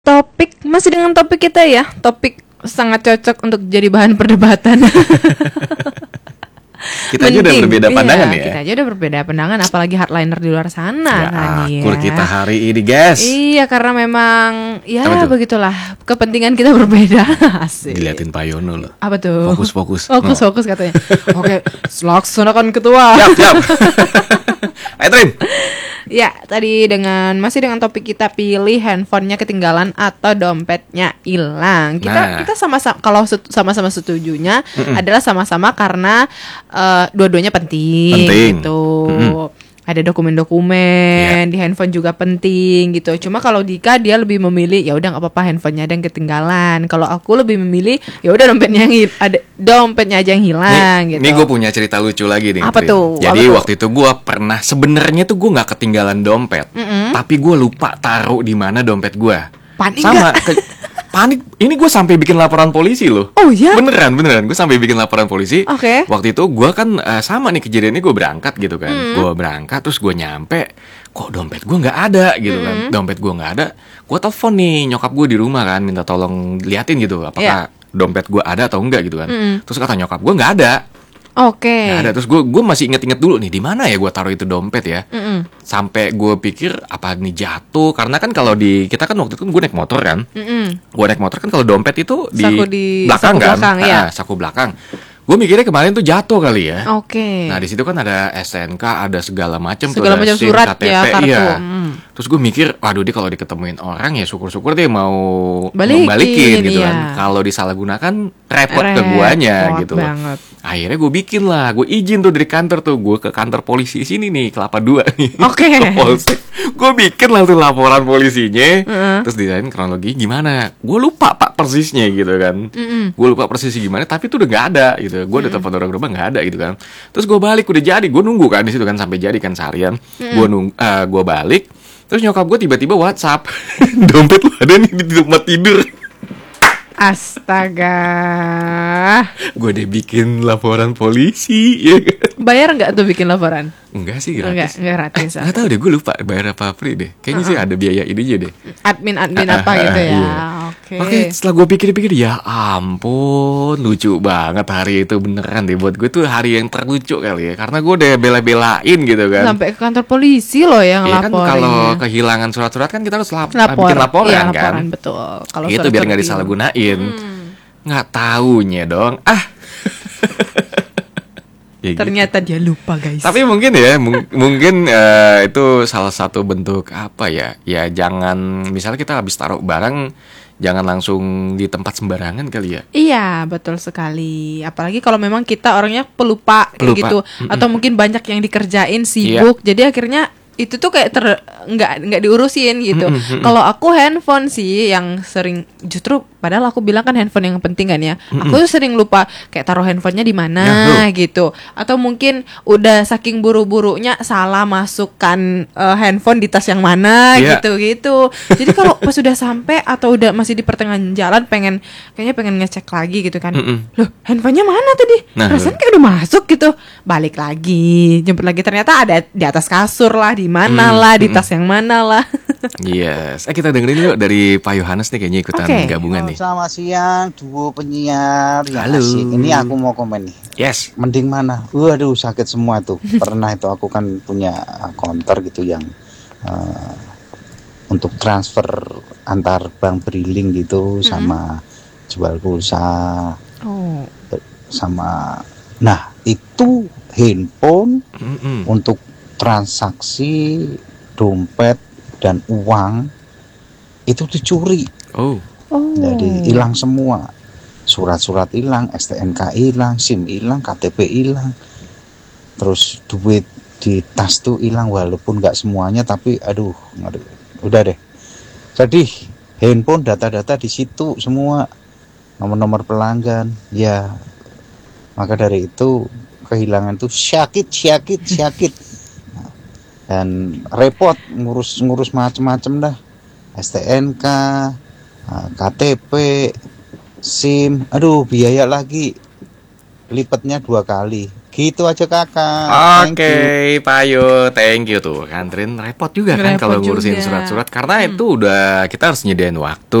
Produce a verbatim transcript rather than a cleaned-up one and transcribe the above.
Topik masih dengan topik kita ya, topik sangat cocok untuk jadi bahan perdebatan. Kita aja udah berbeda pandangan iya, ya. Kita aja udah berbeda pandangan, apalagi hardliner di luar sana Ya, kan ya. akur kita hari ini, guys. Iya, karena memang ya Apa tuh? begitulah, kepentingan kita berbeda. Asik. Diliatin Pak Yono loh. Apa tuh? Fokus, fokus. Fokus, No. fokus katanya. Oke, laksanakan ketua. Siap, siap. Ayo, Trim. Ya, tadi dengan masih dengan topik kita, pilih handphonenya ketinggalan atau dompetnya hilang. Kita Nah. kita sama-sama, kalau set- sama-sama setujunya Mm-mm. adalah sama-sama karena eh, dua-duanya penting, Penting. gitu. Mm-mm. Ada dokumen-dokumen Yeah. di handphone juga penting gitu. Cuma kalau Dika dia lebih memilih ya udah nggak apa-apa handphonenya ada yang ketinggalan. Kalau aku lebih memilih ya udah dompetnya yang hil- ada dompetnya aja yang hilang Nih, gitu. nih gue punya cerita lucu lagi nih. Apa Trim. tuh? Jadi Apa tuh? waktu itu gue pernah, sebenarnya tuh gue nggak ketinggalan dompet, Mm-mm. tapi gue lupa taruh di mana dompet gue. Panik Sama, nggak? ke- panik. Ini gue sampai bikin laporan polisi loh. Oh ya? Beneran, beneran. Gue sampai bikin laporan polisi. Oke. Waktu itu gue kan eh, sama nih kejadiannya, gue berangkat gitu kan. Mm. Gue berangkat terus gue nyampe, kok dompet gue nggak ada gitu kan. Mm. Dompet gue nggak ada. Gue telepon nih nyokap gue di rumah kan, minta tolong liatin gitu apakah dompet gue ada atau enggak gitu kan. Mm. Terus kata nyokap gue nggak ada. Oke. Nggak ada. Terus gue gue masih inget-inget dulu nih di mana ya gue taruh itu dompet ya. Mm-mm. Sampai gue pikir apa nih jatuh, karena kan kalau di kita kan waktu itu gue naik motor kan. Mm-mm. Gue naik motor kan kalau dompet itu di, Saku di- belakang saku kan, belakang, Ah, iya. saku belakang. Gue mikirnya kemarin tuh jatuh kali ya. Oke. Nah di situ kan ada S N K, ada segala macam, tuh, Segala ada macam SIM, surat K T P, ya, kartu. iya. Mm. Terus gue mikir, waduh dia kalau diketemuin orang ya syukur-syukur dia mau Balikin, membalikin gitu iya. kan. Kalau disalahgunakan repot ke Repot guanya gitu loh. banget. Akhirnya gue bikin lah, gue izin tuh dari kantor tuh, gue ke kantor polisi sini nih, Kelapa Dua nih. Oke. Ke Polsek. Gue bikin langsung laporan polisinya. Heeh. Terus ditanya kronologi gimana. Gue lupa pak persisnya gitu kan. Mm-mm. Gue lupa persisnya gimana, tapi itu udah nggak ada gitu. Gue udah telepon orang rumah nggak ada gitu kan. Terus gue balik udah jadi, gue nunggu kan di situ kan sampai jadi kan seharian. Gue nunggu, eh, gue balik. Terus nyokap gue tiba-tiba WhatsApp, dompet lu ada nih di tempat tidur. Astaga. Gue udah bikin laporan polisi, ya kan? Bayar nggak tuh bikin laporan? Enggak sih Enggak, gratis. enggak gratis. Nggak tahu deh, gue lupa bayar apa free deh. Kayaknya sih ada biaya ini aja deh. Admin-admin Ah, apa ah, gitu ah, ya. iya. Oke. Oke, setelah gue pikir-pikir, ya ampun, lucu banget hari itu beneran deh buat gue tuh hari yang terlucu kali ya, karena gue udah bela-belain gitu kan. Sampai ke kantor polisi loh yang Iya kan laporin. kalau kehilangan surat-surat kan kita harus lap- Lapor. bikin laporan Iya, kan. laporan, betul. Kalau Itu surat biar nggak hilang. disalahgunain. Hmm. Nggak taunya dong. Ah. Ya gitu. Ternyata dia lupa, guys. Tapi mungkin ya, mung- mungkin eh, itu salah satu bentuk apa ya? Ya jangan, misalnya kita habis taruh barang, jangan langsung di tempat sembarangan kali ya. Iya, betul sekali. Apalagi kalau memang kita orangnya pelupa, kayak Pelupa. gitu, Mm-mm. atau mungkin banyak yang dikerjain, sibuk. Jadi akhirnya itu tuh kayak ter nggak nggak diurusin gitu. Mm-mm, mm-mm. Kalau aku handphone sih yang sering, justru padahal aku bilang kan handphone yang penting kan ya. Aku tuh sering lupa kayak taruh handphonenya di mana Ya, gitu. Atau mungkin udah saking buru-burunya salah masukkan eh, handphone di tas yang mana Iya. gitu-gitu. Jadi kalau pas sudah sampai atau udah masih di pertengahan jalan pengen kayaknya pengen ngecek lagi gitu kan. Mm-mm. Loh, handphonenya mana tadi? Nah, Perasaan kayak udah masuk gitu. Balik lagi, jemput lagi, ternyata ada di atas kasur lah, di mana Mm, lah, di mm. tas yang mana lah. Yes. Eh kita dengerin yuk dari Pak Yohanes nih, kayaknya ikutan Oke. gabungan nih. Selamat siang, duo penyiar yang Halo. asik. Ini aku mau komen nih. Yes. Mending mana? Waduh, sakit semua tuh. Pernah itu aku kan punya counter gitu yang eh, untuk transfer antar bank briling gitu, sama jual pulsa, Oh. sama nah itu handphone Mm-mm. untuk transaksi dompet dan uang itu dicuri. Oh. Oh. Jadi hilang semua. Surat-surat hilang, S T N K hilang, SIM hilang, K T P hilang. Terus duit di tas tuh hilang, walaupun nggak semuanya, tapi aduh, ngeri. Udah deh. Jadi handphone, data-data di situ semua, nomor-nomor pelanggan. Ya, maka dari itu kehilangan tuh syakit, syakit, syakit. Dan repot ngurus-ngurus macem-macem dah. S T N K, K T P, SIM, aduh biaya lagi, lipatnya dua kali. Gitu aja kakak. Thank Oke, you. Pak Ayu, thank you tuh. Kan Trin repot juga kan Repot kalau ngurusin juga. surat-surat karena itu udah kita harus nyediain waktu.